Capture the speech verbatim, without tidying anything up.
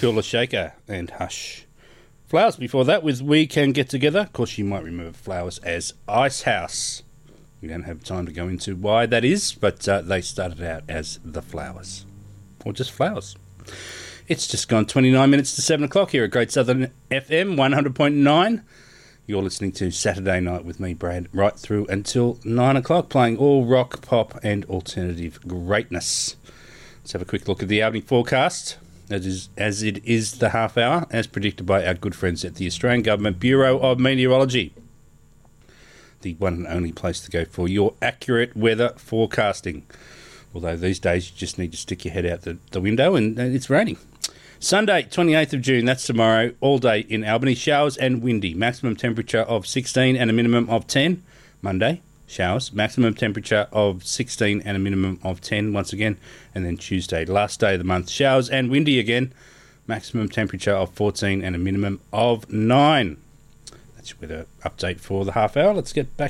Cooler Shaker and Hush. Flowers before that with We Can Get Together. Of course, you might remember Flowers as Ice House. We don't have time to go into why that is, but uh, they started out as The Flowers. Or just Flowers. It's just gone twenty-nine minutes to seven o'clock here at Great Southern F M one hundred point nine. You're listening to Saturday Night with me, Brad, right through until nine o'clock, playing all rock, pop and alternative greatness. Let's have a quick look at the Albany forecast, as, is, as it is the half hour, as predicted by our good friends at the Australian Government Bureau of Meteorology. The one and only place to go for your accurate weather forecasting. Although these days you just need to stick your head out the, the window and, and it's raining. Sunday, twenty-eighth of June, that's tomorrow, all day in Albany, showers and windy. Maximum temperature of sixteen and a minimum of ten. Monday, showers, maximum temperature of sixteen and a minimum of ten once again. And then Tuesday, last day of the month, showers and windy again. Maximum temperature of fourteen and a minimum of nine. That's your weather update for the half hour. Let's get back